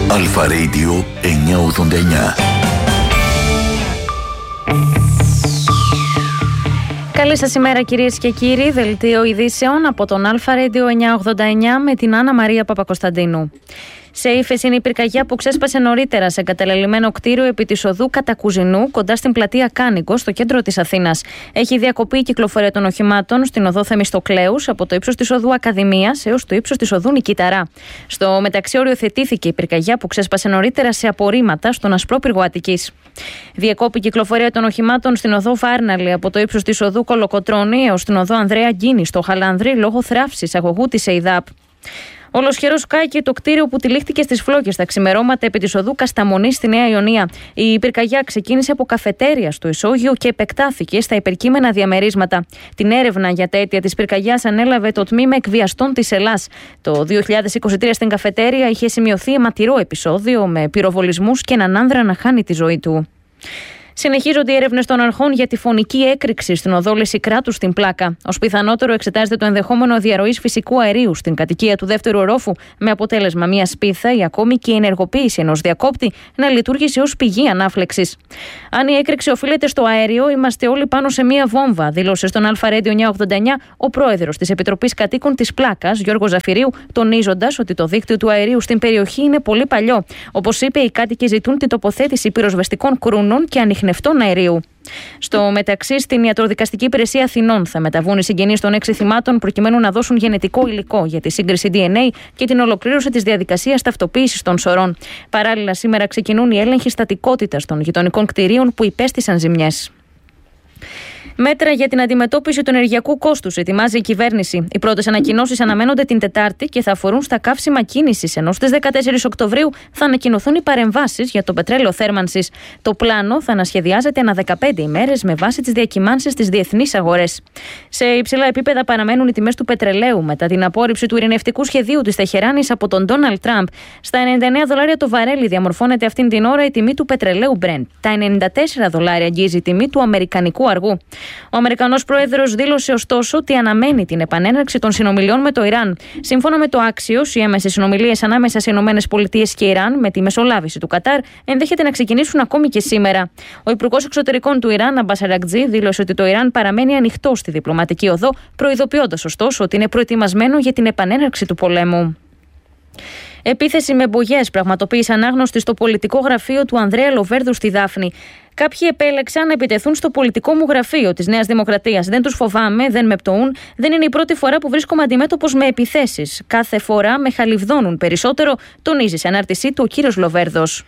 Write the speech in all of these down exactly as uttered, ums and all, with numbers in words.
Αλφα Radio εννιακόσια ογδόντα εννιά. Καλή σας ημέρα κυρίες και κύριοι, δελτίο ειδήσεων από τον Αλφα Radio εννιακόσια ογδόντα εννιά με την Άννα Μαρία Παπακοσταντίνου. Σε ύφεση είναι η πυρκαγιά που ξέσπασε νωρίτερα σε εγκαταλελειμμένο κτίριο επί της οδού Κατακουζινού, κοντά στην πλατεία Κάνικο, στο κέντρο της Αθήνας. Έχει διακοπεί η κυκλοφορία των οχημάτων στην οδό Θεμιστοκλέους από το ύψος της οδού Ακαδημίας έως το ύψος της οδού Νικηταρά. Στο μεταξύ, οριοθετήθηκε η πυρκαγιά που ξέσπασε νωρίτερα σε απορρίμματα στον Ασπρόπυργο Αττικής. Διεκόπη η κυκλοφορία των οχημάτων στην οδό Βάρναλη από το ύψος της οδού Κολοκοτρώνη έως την οδό Ανδρέα Γκίνη στο Χαλανδρή λόγω θράψης αγωγού της ΕΙΔΑΠ. Ολοσχερός κάηκε το κτίριο που τυλίχτηκε στις Φλόκες τα ξημερώματα επί της οδού Κασταμονή στη Νέα Ιωνία. Η πυρκαγιά ξεκίνησε από καφετέρια στο ισόγειο και επεκτάθηκε στα υπερκείμενα διαμερίσματα. Την έρευνα για τα αίτια της πυρκαγιάς ανέλαβε το τμήμα εκβιαστών της Ελλάς. Το δύο χιλιάδες είκοσι τρία στην καφετέρια είχε σημειωθεί αιματηρό επεισόδιο με πυροβολισμούς και έναν άνδρα να χάνει τη ζωή του. Συνεχίζονται οι έρευνες των αρχών για τη φωνική έκρηξη στην οδό Λυσικράτου στην Πλάκα. Ως πιθανότερο εξετάζεται το ενδεχόμενο διαρροής φυσικού αερίου στην κατοικία του δεύτερου ορόφου, με αποτέλεσμα μια σπίθα ή ακόμη και η ενεργοποίηση ενός διακόπτη να λειτουργήσει ως πηγή ανάφλεξης. Αν η έκρηξη οφείλεται στο αέριο, είμαστε όλοι πάνω σε μια βόμβα, δήλωσε στον Αλφα Radio εννιακόσια ογδόντα εννιά ο πρόεδρος της Επιτροπής Κατοίκων της Πλάκας, Γιώργος Ζαφυρίου, τονίζοντας ότι το δίκτυο του αερίου στην περιοχή είναι πολύ παλιό. Όπως είπε, οι κάτοικοι ζητούν την τοποθέτηση πυροσβεστικών κρούνων και ανιχνευτών αερίου. Στο μεταξύ, στην Ιατροδικαστική Υπηρεσία Αθηνών θα μεταβούν οι συγγενείς των έξι θυμάτων προκειμένου να δώσουν γενετικό υλικό για τη σύγκριση ντι εν έι και την ολοκλήρωση της διαδικασίας ταυτοποίησης των σωρών. Παράλληλα, σήμερα ξεκινούν οι έλεγχοι στατικότητας των γειτονικών κτηρίων που υπέστησαν ζημιές. Μέτρα για την αντιμετώπιση του ενεργειακού κόστους ετοιμάζει η κυβέρνηση. Οι πρώτες ανακοινώσεις αναμένονται την Τετάρτη και θα αφορούν στα καύσιμα κίνησης, ενώ στις δεκατέσσερις Οκτωβρίου θα ανακοινωθούν οι παρεμβάσεις για το πετρέλαιο θέρμανσης. Το πλάνο θα ανασχεδιάζεται ανά δεκαπέντε ημέρες με βάση τις διακυμάνσεις στις διεθνείς αγορές. Σε υψηλά επίπεδα παραμένουν οι τιμές του πετρελαίου μετά την απόρριψη του ειρηνευτικού σχεδίου της Τεχεράνης από τον Ντόναλντ Τραμπ. Στα ενενήντα εννέα δολάρια το βαρέλι διαμορφώνεται αυτήν την ώρα η τιμή του πετρελαίου Brent. Τα ενενήντα τέσσερα δολάρια αγγίζει η τιμή του αμερικανικού αργού. Ο Αμερικανός πρόεδρος δήλωσε ωστόσο ότι αναμένει την επανέναρξη των συνομιλιών με το Ιράν. Σύμφωνα με το Axios, οι έμεσες συνομιλίες ανάμεσα σε ΗΠΑ και Ιράν, με τη μεσολάβηση του Κατάρ, ενδέχεται να ξεκινήσουν ακόμη και σήμερα. Ο Υπουργός Εξωτερικών του Ιράν, Αμπάς Αρακτζή, δήλωσε ότι το Ιράν παραμένει ανοιχτό στη διπλωματική οδό, προειδοποιώντας ωστόσο ότι είναι προετοιμασμένο για την επανέναρξη του πολέμου. Επίθεση με μπογιές πραγματοποίησε ανάγνωστη στο πολιτικό γραφείο του Ανδρέα Λοβέρδου στη Δάφνη. Κάποιοι επέλεξαν να επιτεθούν στο πολιτικό μου γραφείο της Νέας Δημοκρατίας. Δεν τους φοβάμαι, δεν με πτωούν. Δεν είναι η πρώτη φορά που βρίσκομαι αντιμέτωπος με επιθέσεις. Κάθε φορά με χαλιβδώνουν περισσότερο, τονίζει σε ανάρτησή του ο κύριος Λοβέρδος.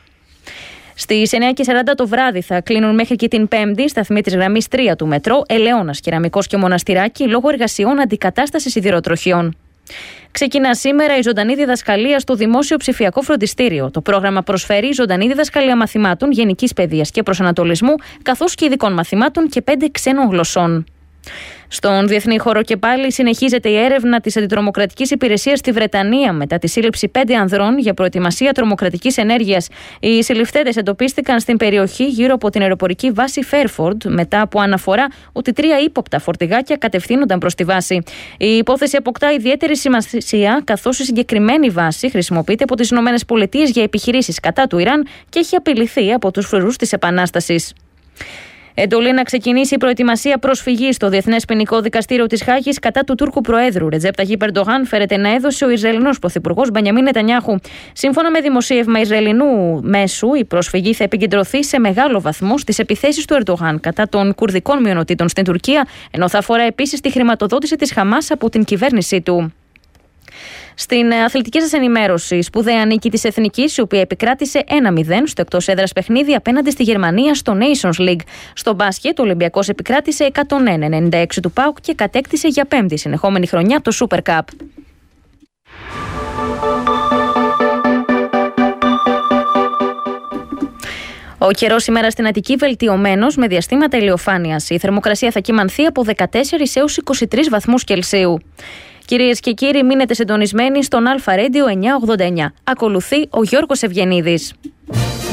Στις εννιά και σαράντα το βράδυ θα κλείνουν μέχρι και την Πέμπτη σταθμοί της γραμμής τρία του μετρό, Ελαιώνας, Κεραμικός και Μοναστηράκι, λόγω εργασιών αντικατάστασης σιδηροτροχιών. Ξεκινά σήμερα η ζωντανή διδασκαλία στο Δημόσιο Ψηφιακό Φροντιστήριο. Το πρόγραμμα προσφέρει ζωντανή διδασκαλία μαθημάτων γενικής παιδείας και προσανατολισμού, καθώς και ειδικών μαθημάτων και πέντε ξένων γλωσσών. Στον διεθνή χώρο και πάλι συνεχίζεται η έρευνα της Αντιτρομοκρατικής Υπηρεσίας στη Βρετανία μετά τη σύλληψη πέντε ανδρών για προετοιμασία τρομοκρατικής ενέργειας. Οι συλληφθέντες εντοπίστηκαν στην περιοχή γύρω από την αεροπορική βάση Φέρφορντ μετά από αναφορά ότι τρία ύποπτα φορτηγάκια κατευθύνονταν προς τη βάση. Η υπόθεση αποκτά ιδιαίτερη σημασία καθώς η συγκεκριμένη βάση χρησιμοποιείται από τις ΗΠΑ για επιχειρήσεις κατά του Ιράν και έχει απειληθεί από τους φρουρούς της Επανάστασης. Εντολή να ξεκινήσει η προετοιμασία προσφυγής στο Διεθνές Ποινικό Δικαστήριο της Χάγης κατά του Τούρκου Προέδρου Ρετζέπ Ταγίπ Ερντογάν φέρεται να έδωσε ο Ισραηλινός Πρωθυπουργός Μπενιαμίν Νετανιάχου. Σύμφωνα με δημοσίευμα Ισραηλινού μέσου, η προσφυγή θα επικεντρωθεί σε μεγάλο βαθμό στις επιθέσεις του Ερντογάν κατά των κουρδικών μειονοτήτων στην Τουρκία, ενώ θα αφορά επίσης τη χρηματοδότηση της Χαμάς από την κυβέρνησή του. Στην αθλητική σας ενημέρωση, σπουδαία νίκη της Εθνικής, η οποία επικράτησε ένα μηδέν στο εκτός έδρας παιχνίδι απέναντι στη Γερμανία στο Nations League. Στο μπάσκετ, ο Ολυμπιακός επικράτησε εκατόν ένα ενενήντα έξι του ΠΑΟΚ και κατέκτησε για πέμπτη συνεχόμενη χρονιά το Super Cup. Ο καιρός σήμερα στην Αττική βελτιωμένος με διαστήματα ηλιοφάνειας. Η θερμοκρασία θα κυμανθεί από δεκατέσσερις έως είκοσι τρεις βαθμούς Κελσίου. Κυρίες και κύριοι, μείνετε συντονισμένοι στον Αλφα Radio εννιακόσια ογδόντα εννιά. Ακολουθεί ο Γιώργος Ευγενίδης.